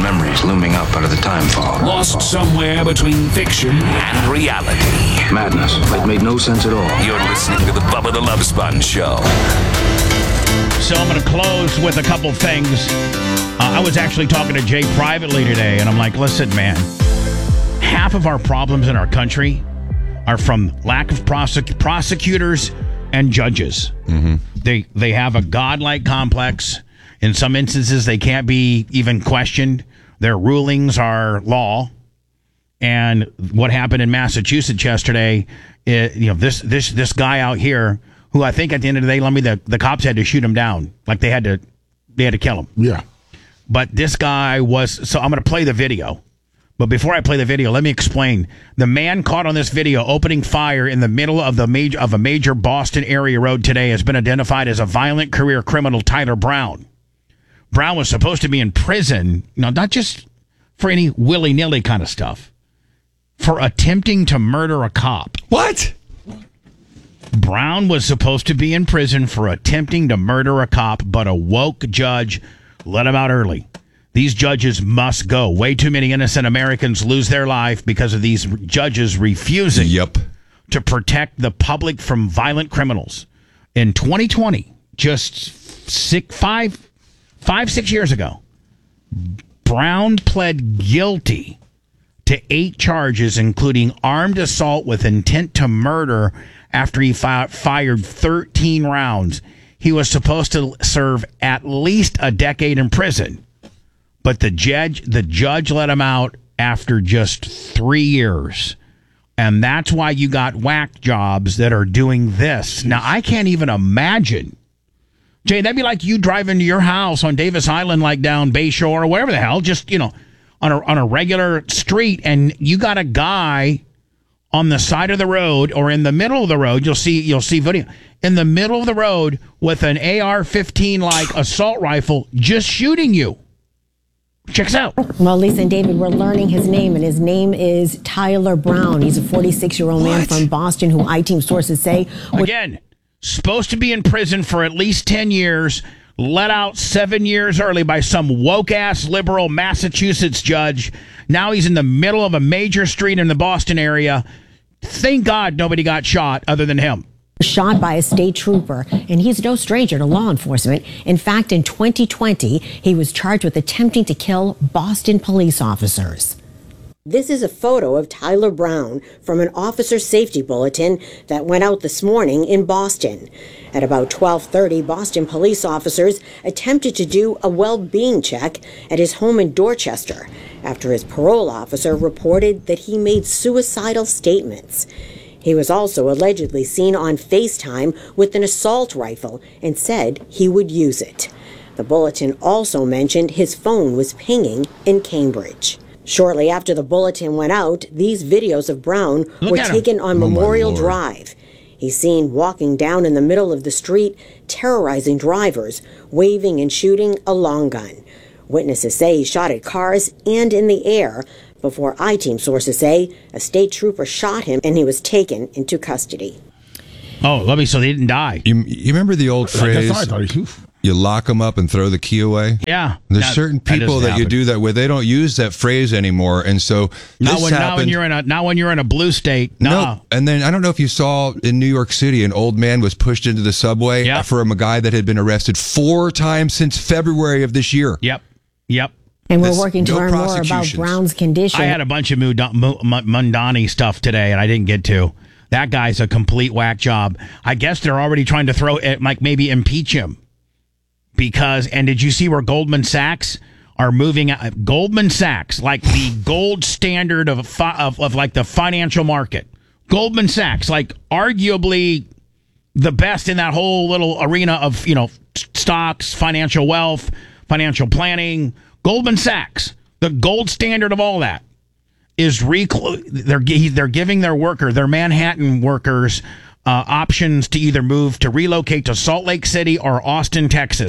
memories looming up out of the time fog. Lost somewhere between fiction and reality. Madness. It made no sense at all. You're listening to the Bubba the Love Sponge Show. So I'm going to close with a couple things. I was actually talking to Jay privately today, and I'm like, listen, man, half of our problems in our country are from lack of prosecutors and judges. Mm-hmm. They have a godlike complex. In some instances, they can't be even questioned. Their rulings are law. And what happened in Massachusetts yesterday, this guy out here, who I think at the end of the day, the cops had to shoot him down. Like they had to kill him. Yeah. But this guy so I'm going to play the video. But before I play the video, let me explain. The man caught on this video opening fire in the middle of a major Boston area road today has been identified as a violent career criminal, Tyler Brown. Brown was supposed to be in prison, not just for any willy-nilly kind of stuff, for attempting to murder a cop. What? Brown was supposed to be in prison for attempting to murder a cop, but a woke judge let him out early. These judges must go. Way too many innocent Americans lose their life because of these judges refusing to protect the public from violent criminals. In 2020, just 6 years ago, Brown pled guilty to 8 charges, including armed assault with intent to murder after he fired 13 rounds. He was supposed to serve at least a decade in prison, but the judge let him out after just 3 years. And that's why you got whack jobs that are doing this. Now, I can't even imagine. Jay, that'd be like you driving to your house on Davis Island, like down Bayshore or wherever the hell, just, on a regular street, and you got a guy on the side of the road or in the middle of the road. You'll see video in the middle of the road with an AR-15 like assault rifle just shooting you. Check us out. Well, Lisa and David, we're learning his name, and his name is Tyler Brown. He's a 46-year-old man from Boston who I-Team sources say... Again, supposed to be in prison for at least 10 years, let out 7 years early by some woke-ass liberal Massachusetts judge. Now he's in the middle of a major street in the Boston area. Thank God nobody got shot other than him. Shot by a state trooper, and he's no stranger to law enforcement. In fact, in 2020, he was charged with attempting to kill Boston police officers. This is a photo of Tyler Brown from an officer safety bulletin that went out this morning in Boston. At about 12:30, Boston police officers attempted to do a well-being check at his home in Dorchester after his parole officer reported that he made suicidal statements. He was also allegedly seen on FaceTime with an assault rifle and said he would use it. The bulletin also mentioned his phone was pinging in Cambridge. Shortly after the bulletin went out, these videos of Brown were taken on Memorial Drive. He's seen walking down in the middle of the street, terrorizing drivers, waving and shooting a long gun. Witnesses say he shot at cars and in the air before I-Team sources say a state trooper shot him and he was taken into custody. Oh, let me, so they didn't die. You remember the old phrase, you lock them up and throw the key away? Yeah. There's certain people that you do that with. They don't use that phrase anymore. And so now when you're in a blue state. No. And then I don't know if you saw in New York City, an old man was pushed into the subway from a guy that had been arrested 4 times since February of this year. Yep. And we're working to learn more about Brown's condition. I had a bunch of Mundani stuff today, and I didn't get to. That guy's a complete whack job. I guess they're already trying to throw it, like maybe impeach him. And did you see where Goldman Sachs are moving? Goldman Sachs, like the gold standard of like the financial market. Goldman Sachs, like arguably the best in that whole little arena of, stocks, financial wealth, financial planning. Goldman Sachs, the gold standard of all that, is they're giving their Manhattan workers options to either relocate to Salt Lake City or Austin, Texas.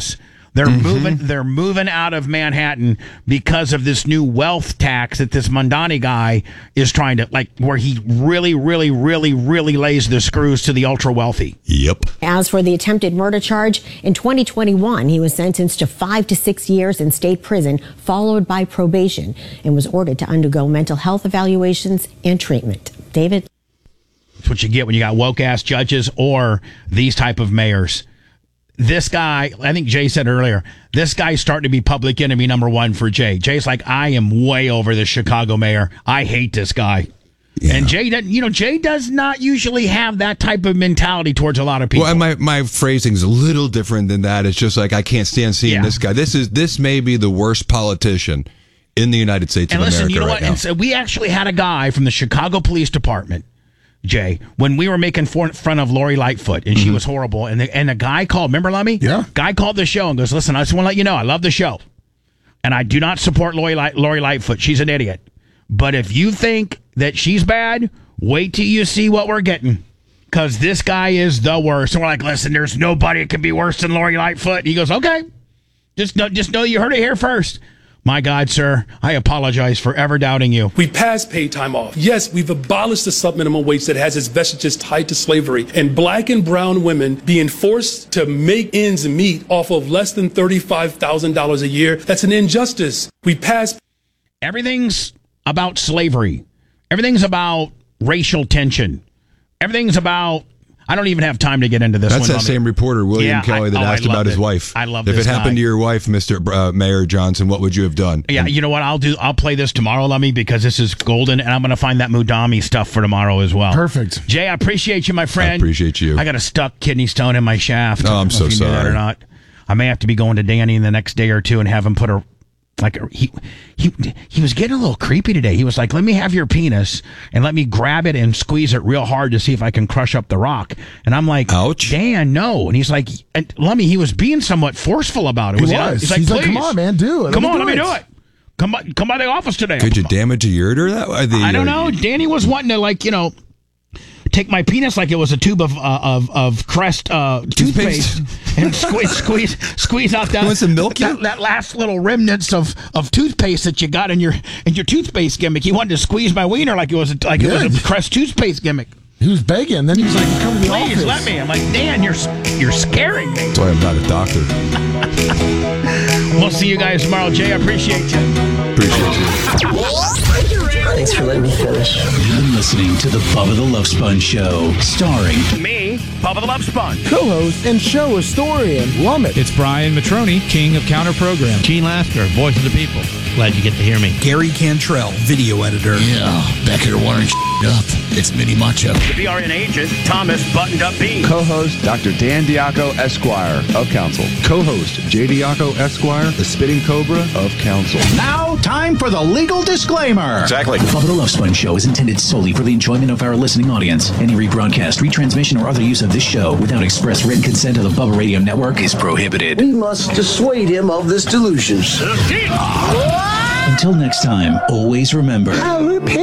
They're moving out of Manhattan because of this new wealth tax that this Mondani guy is trying to, like, where he really, really, really, really lays the screws to the ultra wealthy. Yep. As for the attempted murder charge, in 2021, he was sentenced to 5 to 6 years in state prison, followed by probation, and was ordered to undergo mental health evaluations and treatment. David? That's what you get when you got woke-ass judges or these type of mayors. This guy, I think Jay said earlier, this guy's starting to be public enemy number one for Jay. Jay's like, I am way over the Chicago mayor. I hate this guy. Yeah. And Jay doesn't, Jay does not usually have that type of mentality towards a lot of people. Well, and my phrasing's a little different than that. It's just like, I can't stand seeing this guy. This may be the worst politician in the United States of America. And listen, you know what? And so we actually had a guy from the Chicago Police Department, Jay, when we were making fun of Lori Lightfoot, and she was horrible, and a guy called, remember, Lummy? Yeah. Guy called the show and goes, listen, I just want to let you know, I love the show, and I do not support Lori Lightfoot. She's an idiot. But if you think that she's bad, wait till you see what we're getting, because this guy is the worst. And we're like, listen, there's nobody that can be worse than Lori Lightfoot. And he goes, okay, just know you heard it here first. My God, sir, I apologize for ever doubting you. We passed paid time off. Yes, we've abolished the subminimum wage that has its vestiges tied to slavery. And black and brown women being forced to make ends meet off of less than $35,000 a year. That's an injustice. We passed. Everything's about slavery. Everything's about racial tension. Everything's about... I don't even have time to get into this. That's that same reporter, William Kelly, that asked about his wife. I love this this If it happened to your wife, Mr. Mayor Johnson, what would you have done? Yeah, you know what I'll do? I'll play this tomorrow, Lummy, because this is golden, and I'm going to find that Mudami stuff for tomorrow as well. Perfect. Jay, I appreciate you, my friend. I appreciate you. I got a stuck kidney stone in my shaft. Oh, I'm so sorry. That or not. I may have to be going to Danny in the next day or two and have him put a... he was getting a little creepy today. He was like, let me have your penis and let me grab it and squeeze it real hard to see if I can crush up the rock. And I'm like, ouch, Dan, no. And he's like, and Lummy, he was being somewhat forceful about it. He's like, please. Come on, man, do it. Come on, let me do it. Come by the office today. Could you damage a ureter that way? I don't know. Danny was wanting to, take my penis like it was a tube of Crest toothpaste and squeeze out that last little remnants of toothpaste that you got in your toothpaste gimmick. He wanted to squeeze my wiener like it was a Crest toothpaste gimmick. He was begging. Then he was like, "Come to the office. Please let me." I'm like, Dan, you're scaring me. That's why I'm not a doctor. We'll see you guys tomorrow, Jay. I appreciate you. Appreciate you. Thanks for letting me finish. You've been listening to the Bubba the Love Sponge Show, starring me, Bubba the Love Sponge, co-host and show historian, Lummit. It's Brian Matroni, king of counter program. Gene Lasker, voice of the people. Glad you get to hear me. Gary Cantrell, video editor. Yeah, back here wiring up. It's Mini Macho. The BRN agent, Thomas Buttoned Up B. Co-host, Dr. Dan Diaco, Esquire, of Council. Co-host, J. Diaco, Esquire, the Spitting Cobra of Council. Now, time for the legal disclaimer. Exactly. The Bubba the Love Sponge Show is intended solely for the enjoyment of our listening audience. Any rebroadcast, retransmission, or other use of this show without express written consent of the Bubba Radio Network is prohibited. We must dissuade him of this delusion. Until next time, always remember...